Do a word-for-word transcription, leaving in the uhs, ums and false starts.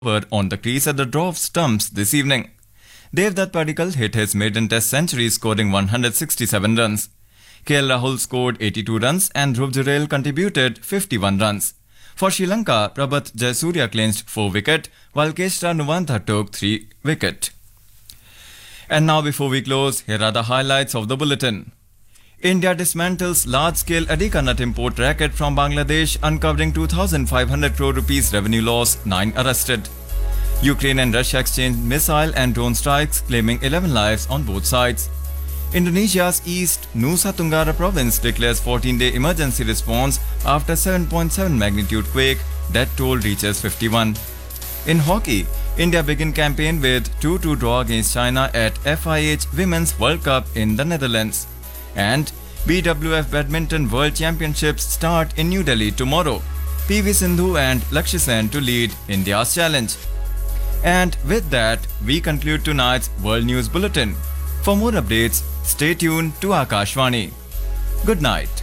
over on the crease at the draw of stumps this evening. Devdutt Padikkal hit his maiden test century scoring one hundred sixty-seven runs. K L Rahul scored eighty-two runs and Dhruv Jurel contributed fifty-one runs. For Sri Lanka, Prabhat Jayasuriya clinched four wicket while Keshra Nuvantha took three wicket. And now before we close, here are the highlights of the bulletin. India dismantles large-scale Adhika nut import racket from Bangladesh, uncovering two thousand five hundred crore rupees revenue loss, nine arrested. Ukraine and Russia exchanged missile and drone strikes, claiming eleven lives on both sides. Indonesia's East Nusa Tenggara province declares fourteen-day emergency response after seven point seven magnitude quake. Death toll reaches fifty-one. In hockey, India began campaign with two two draw against China at F I H Women's World Cup in the Netherlands. And B W F Badminton World Championships start in New Delhi tomorrow. P V Sindhu and Lakshya Sen to lead India's challenge. And with that, we conclude tonight's World News Bulletin. For more updates, stay tuned to Akashvani. Good night.